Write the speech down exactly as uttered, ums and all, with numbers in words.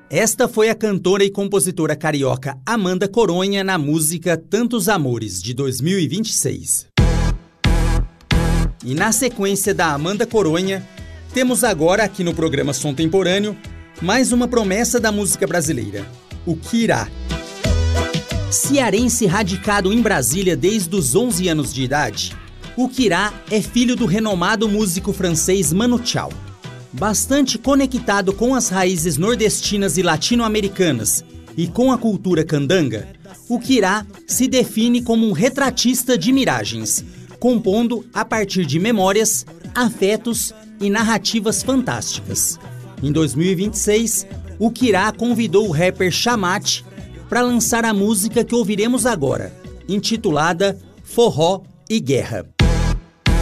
Esta foi a cantora e compositora carioca Amanda Coronha na música Tantos Amores, de dois mil e vinte e seis. E na sequência da Amanda Coronha, temos agora aqui no programa Som Temporâneo mais uma promessa da música brasileira, o Kirá. Cearense radicado em Brasília desde os onze anos de idade, o Kirá é filho do renomado músico francês Manu Chao. Bastante conectado com as raízes nordestinas e latino-americanas e com a cultura candanga, o Kirá se define como um retratista de miragens, compondo a partir de memórias, afetos e narrativas fantásticas. Em dois mil e vinte e seis, o Kirá convidou o rapper Chamate para lançar a música que ouviremos agora, intitulada Forró e Guerra.